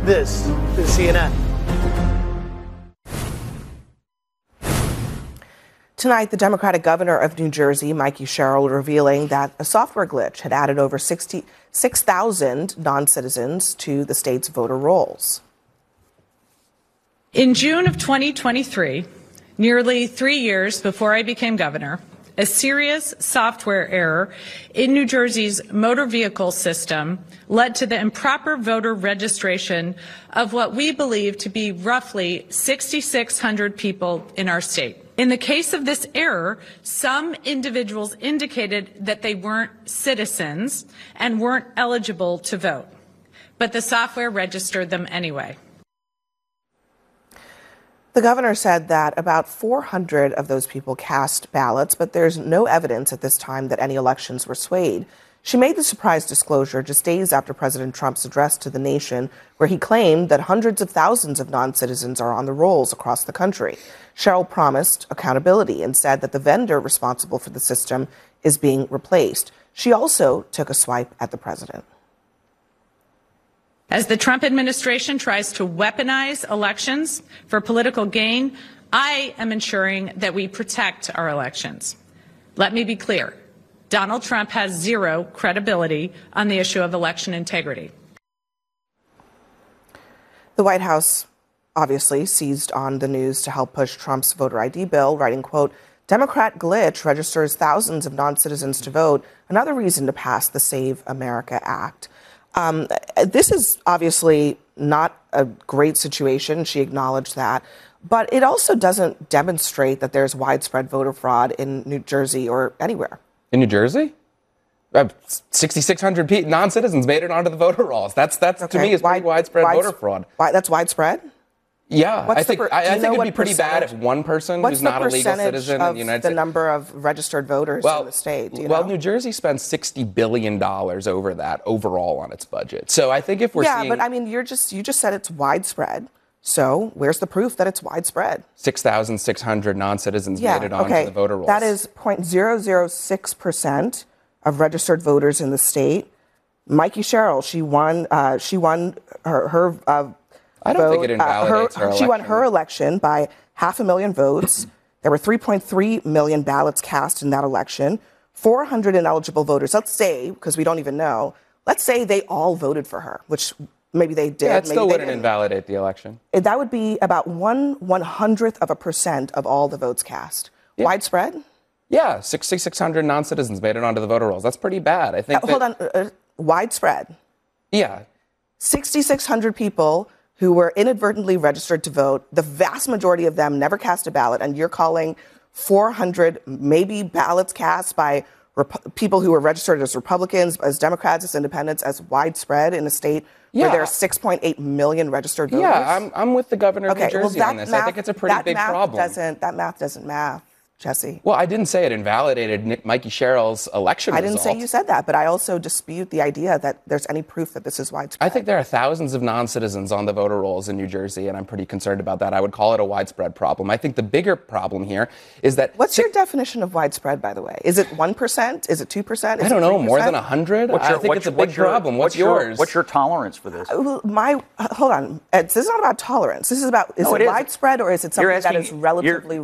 This is CNN. Tonight, the Democratic governor of New Jersey, Mikey Sherrill, revealing that a software glitch had added over 66,000 non-citizens to the state's voter rolls. In June of 2023, nearly 3 years before I became governor, a serious software error in New Jersey's motor vehicle system led to the improper voter registration of what we believe to be roughly 6,600 people in our state. In the case of this error, some individuals indicated that they weren't citizens and weren't eligible to vote, but the software registered them anyway. The governor said that about 400 of those people cast ballots, but there's no evidence at this time that any elections were swayed. She made the surprise disclosure just days after President Trump's address to the nation, where he claimed that hundreds of thousands of non-citizens are on the rolls across the country. Sherrill promised accountability and said that the vendor responsible for the system is being replaced. She also took a swipe at the president. As the Trump administration tries to weaponize elections for political gain, I am ensuring that we protect our elections. Let me be clear. Donald Trump has zero credibility on the issue of election integrity. The White House obviously seized on the news to help push Trump's voter ID bill, writing, quote, "Democrat glitch registers thousands of non-citizens to vote. Another reason to pass the Save America Act." This is obviously not a great situation. She acknowledged that. But it also doesn't demonstrate that there's widespread voter fraud in New Jersey or anywhere. In New Jersey? 6,600 non-citizens made it onto the voter rolls. That's okay. To me, is pretty widespread voter fraud. That's widespread? Yeah, I think it'd be pretty bad if one person who's not a legal citizen in the United States. The number of registered voters in the state? New Jersey spends $60 billion over that overall on its budget. So I think if we're seeing... Yeah, but I mean, you just said it's widespread. So where's the proof that it's widespread? 6,600 non-citizens made it onto the voter rolls. That is 0.006% of registered voters in the state. Mikey Sherrill, she won her I don't think it invalidates her election. She won her election by 500,000 votes. There were 3.3 million ballots cast in that election. 400 ineligible voters. Let's say, because we don't even know, let's say they all voted for her, which maybe they did. Yeah, it still wouldn't invalidate the election. That would be about 1/100% of all the votes cast. Yeah. Widespread? Yeah, 6,600 non-citizens made it onto the voter rolls. That's pretty bad. I think. Hold on. Widespread? Yeah. 6,600 people who were inadvertently registered to vote. The vast majority of them never cast a ballot, and you're calling 400 maybe ballots cast by people who were registered as Republicans, as Democrats, as independents, as widespread in a state where there are 6.8 million registered voters? Yeah, I'm with the governor of New Jersey on this. I think it's a pretty big problem. That math doesn't math. Jesse. Well, I didn't say it invalidated Mikey Sherrill's election result. I didn't say you said that, but I also dispute the idea that there's any proof that this is widespread. I think there are thousands of non-citizens on the voter rolls in New Jersey, and I'm pretty concerned about that. I would call it a widespread problem. I think the bigger problem here is that... What's your definition of widespread, by the way? Is it 1%? Is it 2%? I don't know, more than 100? I think it's a big problem. What's yours? What's your tolerance for this? Hold on. This is not about tolerance. This is about, is it widespread or is it something that is relatively